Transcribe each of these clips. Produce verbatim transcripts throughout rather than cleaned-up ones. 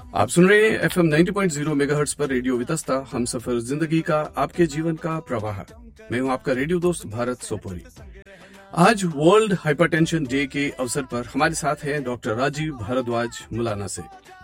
आप सुन रहे हैं F M ninety point zero megahertz पर रेडियो वितस्ता, हम सफर जिंदगी का, आपके जीवन का प्रवाह। मैं हूं आपका रेडियो दोस्त भारत सोपोरी। आज वर्ल्ड हाइपरटेंशन डे के अवसर पर हमारे साथ हैं डॉक्टर राजीव भारद्वाज मुलाना से।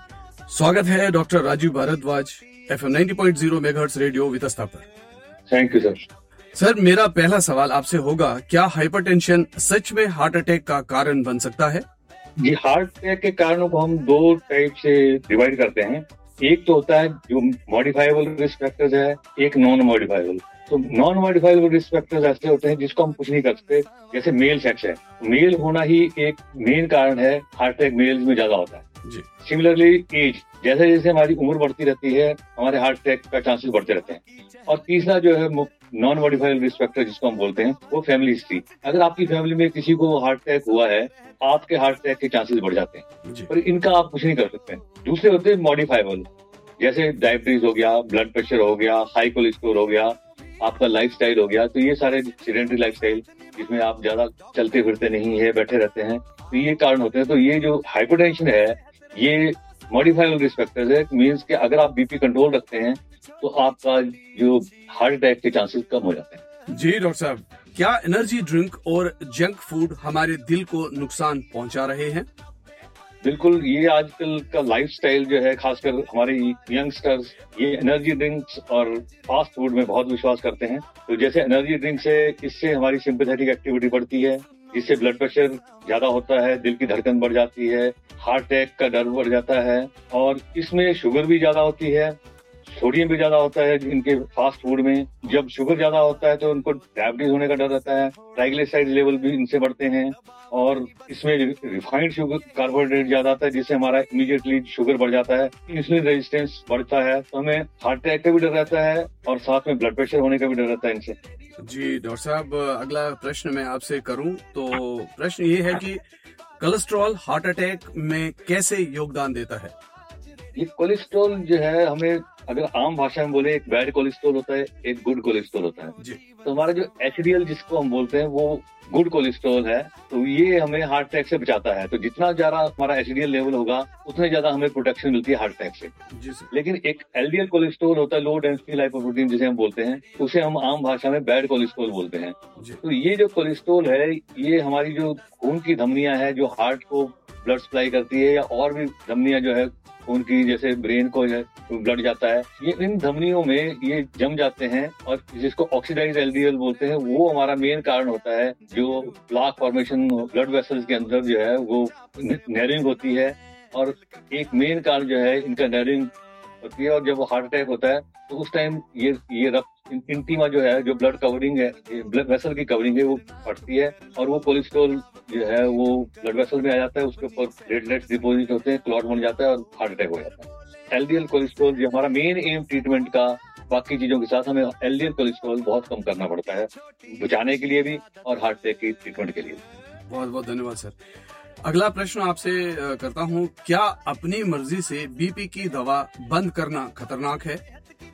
स्वागत है doctor Rajiv Bhardwaj F M ninety point zero megahertz radio Vitasta पर। Thank you sir. सर, मेरा पहला सवाल आपसे होगा, क्या हाइपरटेंशन सच में हार्ट अटैक का कारण बन सकता है? जी, हार्ट अटैक के कारणों को हम दो टाइप से डिवाइड करते हैं। एक तो होता है जो मॉडिफाइबल रिस्क फैक्टर्स है, एक नॉन मॉडिफाइबल। तो नॉन मॉडिफाइबल रिस्क फैक्टर्स ऐसे होते हैं जिसको हम कुछ नहीं कर सकते, जैसे मेल सेक्स है। मेल होना ही एक मेन कारण है, हार्ट अटैक मेल्स में ज्यादा होता है। जी। सिमिलरली एज, जैसे जैसे हमारी उम्र बढ़ती रहती है हमारे हार्ट अटैक का चांसेस बढ़ते रहते हैं। और तीसरा जो है नॉन मॉडिफाइबल रिस्क फैक्टर जिसको हम बोलते हैं, वो फैमिली हिस्ट्री। अगर आपकी फैमिली में किसी को हार्ट अटैक हुआ है, आपके हार्ट अटैक के चांसेस बढ़ जाते हैं, पर इनका आप कुछ नहीं कर सकते। दूसरे होते हैं मॉडिफाइबल, जैसे डायबिटीज हो गया, ब्लड प्रेशर हो गया, हाई कोलेस्ट्रॉल हो गया, आपका लाइफस्टाइल हो गया। तो ये सारे सेडेंटरी लाइफस्टाइल जिसमें आप ज्यादा चलते फिरते नहीं है, बैठे रहते हैं, तो ये कारण होते हैं। तो ये जो हाइपरटेंशन है ये मॉडिफाइबल रिस्क फैक्टर्स है। मीन्स कि अगर आप बीपी कंट्रोल रखते हैं तो आपका जो हार्ट अटैक के चांसेस कम हो जाते हैं। जी डॉक्टर साहब, क्या एनर्जी ड्रिंक और जंक फूड हमारे दिल को नुकसान पहुंचा रहे हैं? बिल्कुल, ये आजकल का लाइफस्टाइल जो है, खासकर हमारे यंगस्टर्स, ये एनर्जी ड्रिंक्स और फास्ट फूड में बहुत विश्वास करते हैं। तो जैसे एनर्जी ड्रिंक से इससे हमारी सिंपैथेटिक एक्टिविटी बढ़ती है, जिससे ब्लड प्रेशर ज्यादा होता है, दिल की धड़कन बढ़ जाती है, हार्ट अटैक का डर बढ़ जाता है। और इसमें शुगर भी ज्यादा होती है, सोडियम भी ज्यादा होता है इनके फास्ट फूड में। जब शुगर ज्यादा होता है तो उनको डायबिटीज होने का डर रहता है, ट्राइग्लिसराइड लेवल भी इनसे बढ़ते हैं। और इसमें रिफाइंड शुगर कार्बोहाइड्रेट ज्यादा आता है, जिससे हमारा इमीडिएटली शुगर बढ़ जाता है, इंसुलिन रेजिस्टेंस बढ़ता है, तो हमें हार्ट अटैक का भी डर रहता है और साथ में ब्लड प्रेशर होने का भी डर रहता है इनसे। जी डॉक्टर साहब, अगला प्रश्न मैं आपसे करूं तो प्रश्न ये है कि कोलेस्ट्रॉल हार्ट अटैक में कैसे योगदान देता है? ये कोलेस्ट्रॉल जो है, हमें अगर आम भाषा में बोले, एक बैड कोलेस्ट्रॉल होता है, एक गुड कोलेस्ट्रॉल होता है। जी। तो हमारा जो एचडीएल जिसको हम बोलते हैं वो गुड कोलेस्ट्रॉल है, तो ये हमें हार्ट अटैक से बचाता है। तो जितना ज्यादा हमारा एचडीएल लेवल होगा उतने ज्यादा हमें प्रोटेक्शन मिलती है हार्ट अटैक से। जी सर। लेकिन एक एलडीएल कोलेस्ट्रॉल होता है, लो डेंसिटी लाइपोप्रोटीन जिसे हम बोलते हैं, उसे हम आम भाषा में बैड कोलेस्ट्रॉल बोलते हैं। तो ये जो कोलेस्ट्रॉल है, ये हमारी जो खून की धमनियां है, जो हार्ट को ब्लड सप्लाई करती है, या और भी धमनियां जो है खून की, जैसे ब्रेन को ब्लड जाता है, ये इन धमनियों में ये जम जाते हैं और जिसको ऑक्सीडाइज्ड एलडीएल बोलते हैं, वो हमारा मेन कारण होता है। जो प्लाक फॉर्मेशन ब्लड वेसल्स के अंदर जो है वो नैरोइंग होती है, और एक मेन कारण जो है इनका नैरोइंग होती है। और जब वो हार्ट अटैक होता है तो उस टाइम ये ये रक्त इंटीमा जो है, जो ब्लड कवरिंग है, ब्लड वेसल की कवरिंग है, वो फटती है और वो कोलेस्ट्रॉल जो है वो ब्लड वेसल में आ जाता है, उसके ऊपर प्लेटलेट्स डिपोजिट होते हैं, क्लॉट बन जाता है और हार्ट अटैक हो जाता है। एलडीएल कोलेस्ट्रॉल जो हमारा मेन एम ट्रीटमेंट का, बाकी चीजों के साथ हमें एलडीएल कोलेस्ट्रॉल बहुत कम करना पड़ता है, बचाने के लिए भी और हार्ट अटैक की ट्रीटमेंट के लिए। बहुत बहुत धन्यवाद सर। अगला प्रश्न आपसे करता हूँ, क्या अपनी मर्जी से बीपी की दवा बंद करना खतरनाक है?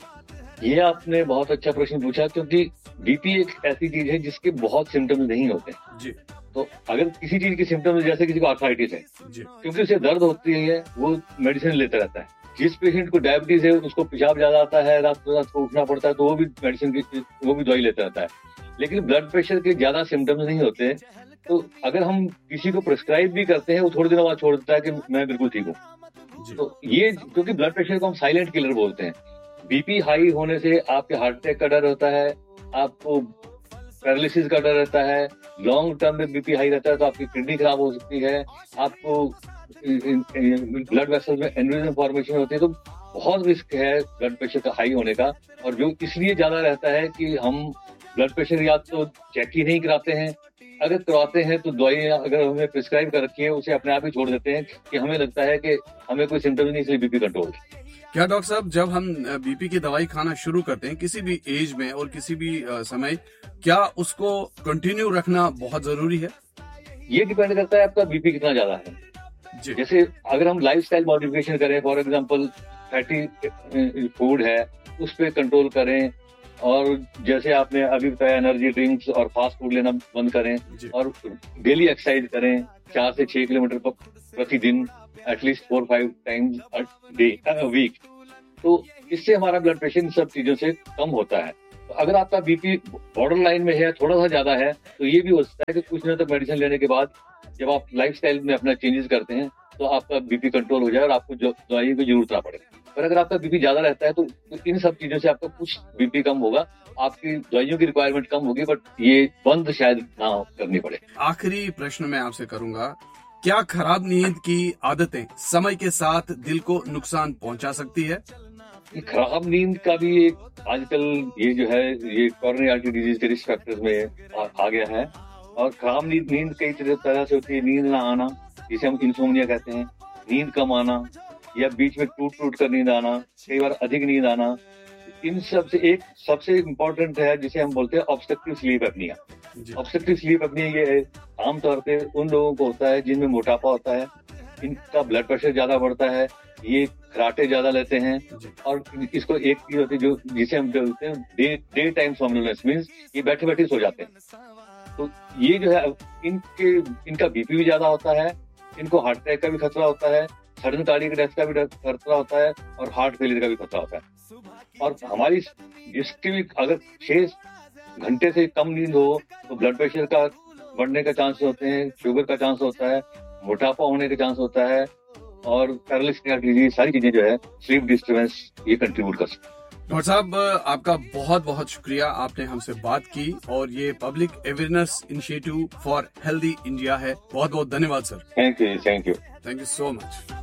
ये आपने बहुत अच्छा प्रश्न पूछा, क्योंकि बीपी एक ऐसी चीज है जिसके बहुत सिम्टम्स नहीं होते जी। तो अगर किसी चीज के सिम्टम्स, जैसे किसी को आर्थराइटिस है जी, क्योंकि उसे दर्द होती है, वो मेडिसिन लेता रहता है। जिस पेशेंट को डायबिटीज है, उसको पेशाब ज्यादा आता है, रात को रात को उठना पड़ता है, तो वो भी मेडिसिन की वो भी दवाई लेता रहता है। लेकिन ब्लड प्रेशर के ज्यादा सिम्टम्स नहीं होते, तो अगर हम किसी को प्रिस्क्राइब भी करते हैं, वो थोड़े दिनों बाद छोड़ देता है कि मैं बिल्कुल ठीक हूँ। तो ये, क्योंकि ब्लड प्रेशर को हम साइलेंट किलर बोलते हैं। बीपी हाई होने से आपके हार्ट अटैक का डर होता है, आपको पैरालिसिस का डर रहता है, लॉन्ग टर्म में बीपी हाई रहता है तो आपकी किडनी खराब हो सकती है, आपको ब्लड वेसल्स में एन्युरिज्म फॉर्मेशन होती है। तो बहुत रिस्क है ब्लड प्रेशर का हाई होने का, और जो इसलिए ज्यादा रहता है कि हम ब्लड प्रेशर या तो चेक ही नहीं कराते हैं, अगर करवाते हैं तो दवाई अगर हमें प्रिस्क्राइब कर रखी है उसे अपने आप ही छोड़ देते हैं कि हमें लगता है कि हमें कोई सिम्टम नहीं, इसलिए बीपी कंट्रोल। क्या डॉक्टर साहब, जब हम बीपी की दवाई खाना शुरू करते हैं किसी भी एज में और किसी भी समय, क्या उसको कंटिन्यू रखना बहुत जरूरी है? ये डिपेंड करता है आपका बीपी कितना ज्यादा है जी। जैसे अगर हम लाइफस्टाइल मॉडिफिकेशन करें, फॉर एग्जांपल फैटी फूड है उस पर कंट्रोल करें, और जैसे आपने अभी बताया एनर्जी ड्रिंक्स और फास्ट फूड लेना बंद करें, और डेली एक्सरसाइज करें चार से छह किलोमीटर प्रतिदिन, at least four five times a day a week. तो इससे हमारा ब्लड प्रेशर इन सब चीजों से कम होता है। तो अगर आपका बीपी बॉर्डर लाइन में है, थोड़ा सा ज्यादा है, तो ये भी हो सकता है कि कुछ दिनों तक मेडिसिन लेने के बाद जब आप लाइफस्टाइल में अपना चेंजेस करते हैं तो आपका बीपी कंट्रोल हो जाए और आपको जो दवाई की जरूरत ना पड़े। पर अगर आपका बीपी ज्यादा रहता है तो इन सब चीजों से आपका कुछ बीपी कम होगा, आपकी दवाइयों की रिक्वायरमेंट कम होगी, बट ये बंद शायद ना करनी पड़े। आखिरी प्रश्न मैं आपसे करूंगा, क्या खराब नींद की आदतें समय के साथ दिल को नुकसान पहुंचा सकती है? खराब नींद का भी एक आजकल ये जो है ये कॉरोनरी आर्टरी डिजीज के रिस्क फैक्टर्स में आ, आ गया है। और खराब नींद नींद कई तरह से होती है। नींद ना आना, जिसे हम इंसोम्निया कहते हैं, नींद कम आना या बीच में टूट टूट कर नींद आना, कई बार अधिक नींद आना। इन सब से एक सबसे इम्पोर्टेंट है जिसे हम बोलते हैं obstructive sleep apnoea. Obstructive sleep apnoea ये आमतौर पे उन लोगों को होता है जिनमें मोटापा होता है, इनका ब्लड प्रेशर ज्यादा बढ़ता है, ये खराटे ज्यादा लेते हैं, और इसको एक चीज होती है जो जिसे हम बोलते हैं day day time somnolence, means ये बैठे बैठे सो जाते हैं। तो ये जो है इनके इनका बीपी भी ज्यादा होता है, इनको हार्ट अटैक का भी खतरा होता है, सडन कार्डियक डेथ का भी खतरा होता है, और हार्ट फेलियर का भी खतरा होता है। और हमारी जिसकी भी अगर छह घंटे से कम नींद हो तो ब्लड प्रेशर का बढ़ने का चांस होते हैं, शुगर का चांस होता है, मोटापा होने का चांस होता है, और पैरालिसिस डिजीज, सारी चीजें जो है स्लीप डिस्टर्बेंस ये कंट्रीब्यूट कर सकते हैं। डॉक्टर साहब, आपका बहुत बहुत शुक्रिया, आपने हमसे बात की और ये public awareness initiative for healthy India है। बहुत बहुत धन्यवाद sir. Thank you thank you thank you so much.